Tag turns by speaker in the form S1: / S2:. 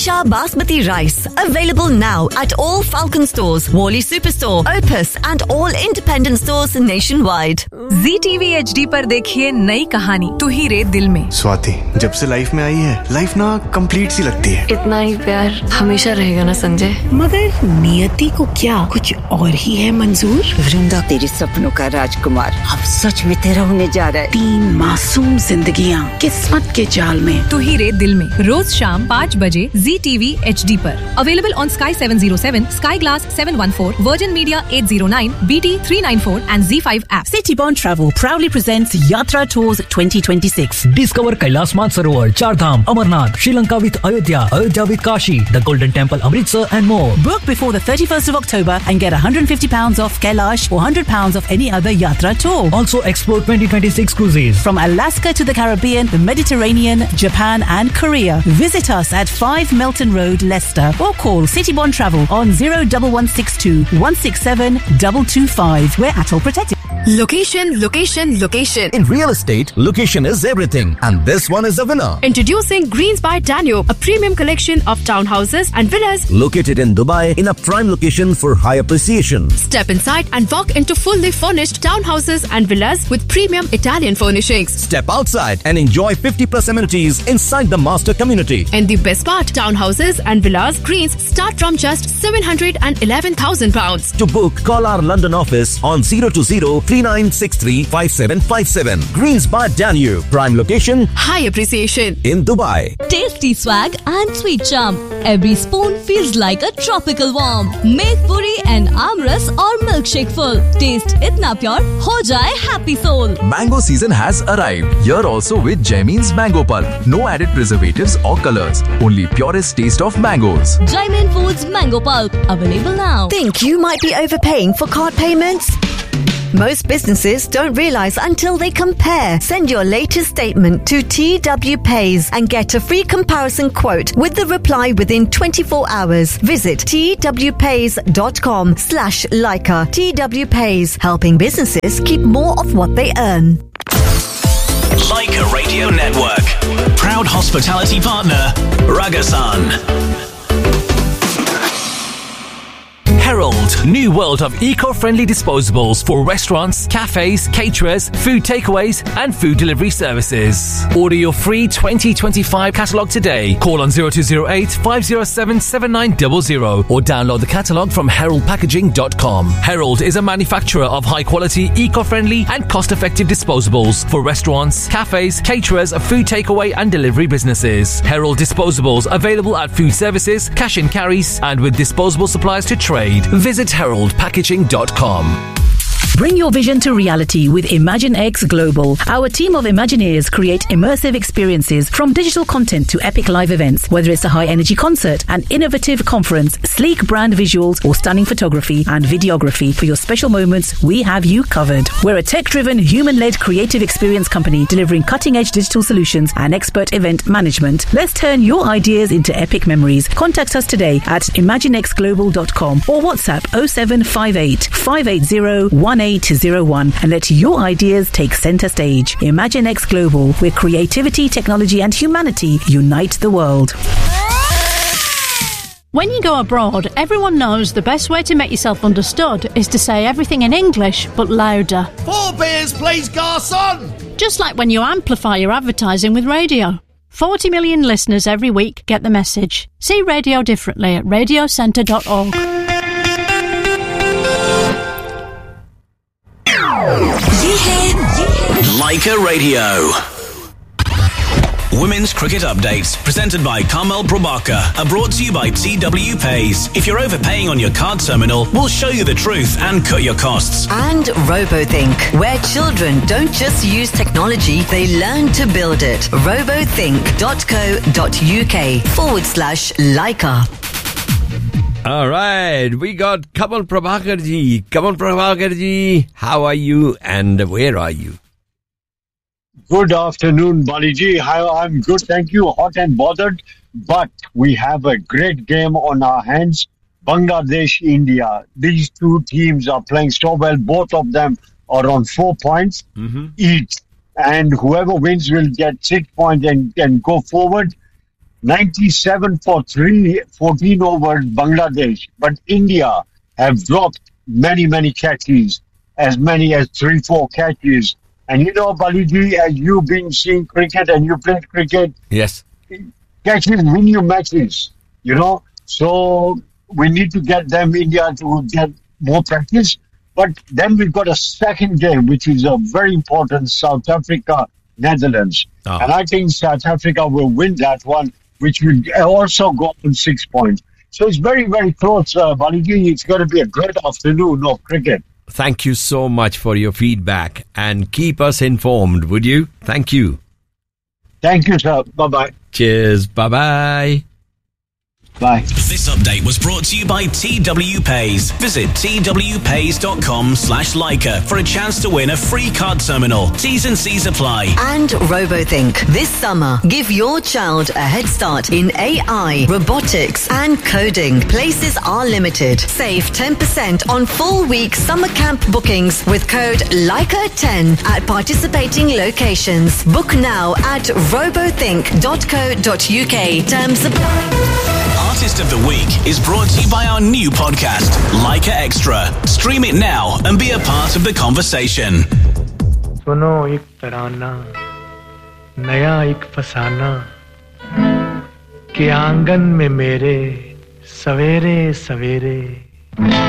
S1: Isha Basmati rice. Available now at all Falcon stores, Worli Superstore, Opus and all independent stores nationwide.
S2: ZTV HD पर देखिए नई कहानी तू ही रे दिल में.
S3: स्वाति, जब से लाइफ में आई है, लाइफ ना कंप्लीट सी लगती है.
S4: इतना ही प्यार हमेशा रहेगा ना संजय.
S5: मगर नियति को क्या कुछ और ही है मंजूर.
S6: वृंदा, तेरे सपनों का राजकुमार अब सच में तेरा होने जा रहा है.
S5: 3 मासूम जिंदगियां किस्मत के जाल में.
S2: तू ही रे दिल में रोज शाम 5 बजे ZTV HD पर. Available on Sky 707, Sky Glass 714, Virgin Media 809, BT 394 and Z5 app.
S7: Citybond Travel proudly presents Yatra Tours 2026.
S8: Discover Kailash Mansarovar, Chardham, Amarnath, Sri Lanka with Ayodhya, Ayodhya with Kashi, the Golden Temple, Amritsar and more.
S7: Book before the 31st of October and get £150 off Kailash or £100 off any other Yatra tour.
S8: Also explore 2026 cruises
S7: from Alaska to the Caribbean, the Mediterranean, Japan and Korea. Visit us at 5 Melton Road, Leicester, or call Citybond Travel on 01162 167 225. We're ATOL protected.
S2: Location, location, location.
S9: In real estate, location is everything, and this one is the winner.
S2: Introducing Greens by Danube, a premium collection of townhouses and villas
S9: located in Dubai in a prime location for high appreciation.
S2: Step inside and walk into fully furnished townhouses and villas with premium Italian furnishings.
S9: Step outside and enjoy 50+ amenities inside the master community.
S2: And the best part, townhouses and villas Greens start from just £711,000.
S9: To book, call our London office on 020-3963-5757. Greens by Danube, prime location,
S2: high appreciation
S9: in Dubai.
S10: Tasty swag and sweet charm. Every spoon feels like a tropical warm. Make puri and amras or milkshake full. Taste itna pure, ho jaye happy soul.
S11: Mango season has arrived. Here also with Jaimin's Mango Pulp. No added preservatives or colors. Only purest taste of mangoes.
S10: Jaimin Foods Mango Pulp. Available now.
S1: Think you might be overpaying for card payments? Most businesses don't realise until they compare. Send your latest statement to TW Pays and get a free comparison quote with the reply within 24 hours. Visit twpays.com/Leica. TW Pays, helping businesses keep more of what they earn.
S12: Leica Radio Network. Proud hospitality partner, Ragasan.
S13: Herald, new world of eco-friendly disposables for restaurants, cafes, caterers, food takeaways and food delivery services. Order your free 2025 catalogue today. Call on 0208 507 7900 or download the catalogue from heraldpackaging.com. Herald is a manufacturer of high-quality, eco-friendly and cost-effective disposables for restaurants, cafes, caterers, food takeaway and delivery businesses. Herald disposables available at food services, cash and carries and with disposable supplies to trade. Visit heraldpackaging.com.
S7: Bring your vision to reality with ImagineX Global. Our team of Imagineers create immersive experiences from digital content to epic live events. Whether it's a high-energy concert, an innovative conference, sleek brand visuals, or stunning photography and videography, for your special moments, we have you covered. We're a tech-driven, human-led creative experience company delivering cutting-edge digital solutions and expert event management. Let's turn your ideas into epic memories. Contact us today at imaginexglobal.com or WhatsApp 0758 580 1801 and let your ideas take center stage. ImagineX Global, where creativity, technology and humanity unite the world.
S14: When you go abroad, everyone knows the best way to make yourself understood is to say everything in English, but louder.
S15: 4 beers, please, garçon!
S14: Just like when you amplify your advertising with radio. 40 million listeners every week get the message. See radio differently at radiocentre.org.
S12: Leica Radio. Women's Cricket Updates, presented by Carmel Probaka, are brought to you by TW Pays. If you're overpaying on your card terminal, we'll show you the truth and cut your costs.
S1: And RoboThink, where children don't just use technology, they learn to build it. robothink.co.uk/Leica.
S16: All right, we got Kamal Prabhakar ji. Kamal Prabhakar ji, how are you and where are you?
S17: Good afternoon, Baliji. I'm good, thank you. Hot and bothered, but we have a great game on our hands. Bangladesh, India. These two teams are playing so well. Both of them are on 4 points each. And whoever wins will get 6 points and go forward. 97 for 14 over Bangladesh. But India have dropped many catches, as many as 3-4 catches. And you know, Baliji, as you've been seeing cricket and you played cricket,
S16: yes,
S17: catches win you matches, you know. So we need to get them, India, to get more practice. But then we've got a second game, which is a very important, South Africa, Netherlands.
S16: Oh.
S17: And I think South Africa will win that one, which will also go on 6 points. So it's very close, Baliji. It's going to be a great afternoon of cricket.
S16: Thank you so much for your feedback and keep us informed, would you? Thank you.
S17: Thank you, sir. Bye-bye.
S16: Cheers. Bye-bye.
S17: Bye.
S12: This update was brought to you by TWPays. Visit twpays.com/Leica for a chance to win a free card terminal. T's and C's apply.
S1: And RoboThink. This summer, give your child a head start in AI, robotics and coding. Places are limited. Save 10% on full-week summer camp bookings with code Leica10 at participating locations. Book now at robothink.co.uk. Terms apply.
S12: Artist of the Week is brought to you by our new podcast, Leica Extra. Stream it now and be a part of the conversation.
S18: सुनो एक तराना नया एक फसाना कि आंगन में मेरे सवेरे सवेरे